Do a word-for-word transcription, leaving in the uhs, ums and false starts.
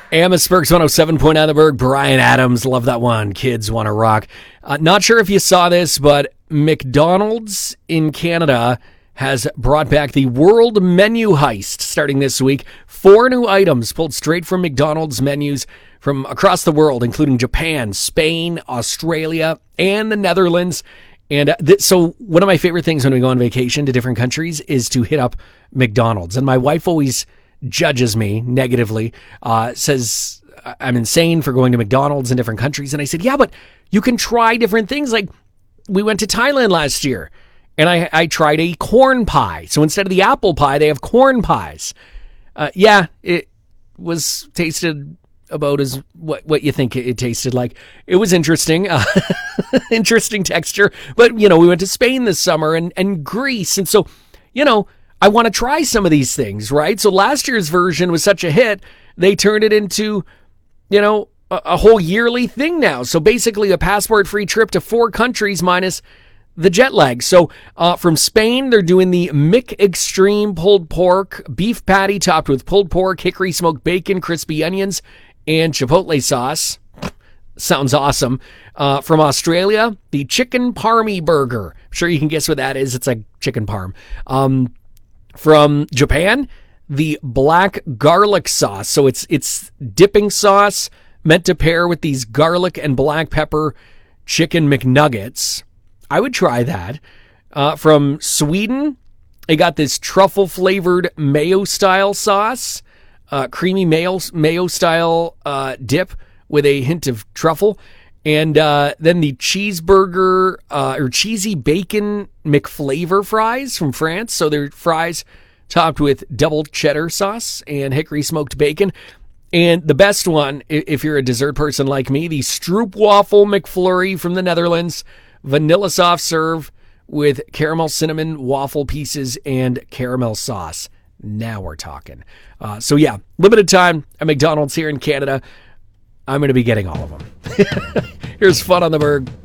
Amos Sparks one oh seven point nine The Berg. Brian Adams, love that one. Kids Wanna Rock. Uh, not sure if you saw this, but McDonald's in Canada has brought back the World Menu Heist starting this week. Four new items pulled straight from McDonald's menus from across the world, including Japan, Spain, Australia, and the Netherlands. And uh, th- so one of my favorite things when we go on vacation to different countries is to hit up McDonald's. And my wife always judges me negatively, uh, says I'm insane for going to McDonald's in different countries. And I said, yeah, but you can try different things. Like we went to Thailand last year and I, I tried a corn pie. So instead of the apple pie, they have corn pies. Uh, yeah, it was tasted about as what, what you think it tasted like. It was interesting, uh, interesting texture. But, you know, we went to Spain this summer and, and Greece. And so, you know, I want to try some of these things, right? So last year's version was such a hit, they turned it into, you know, a, a whole yearly thing now. So basically a passport-free trip to four countries minus the jet lag. So uh, from Spain, they're doing the Mick Extreme pulled pork, beef patty topped with pulled pork, hickory smoked bacon, crispy onions, and chipotle sauce. Sounds awesome. Uh, from Australia, the chicken parmy burger. I'm sure you can guess what that is. It's like chicken parm. Um, From Japan, the black garlic sauce. So it's it's dipping sauce meant to pair with these garlic and black pepper chicken McNuggets. I would try that. Uh, from Sweden, they got this truffle-flavored mayo-style sauce, uh, creamy mayo, mayo-style uh, dip with a hint of truffle. And uh, then the cheeseburger uh, or cheesy bacon McFlavor fries from France. So they're fries topped with double cheddar sauce and hickory smoked bacon. And the best one, if you're a dessert person like me, the Stroopwafel McFlurry from the Netherlands. Vanilla soft serve with caramel cinnamon waffle pieces and caramel sauce. Now we're talking. Uh, so yeah, limited time at McDonald's here in Canada. I'm going to be getting all of them. Here's Fun on the Berg.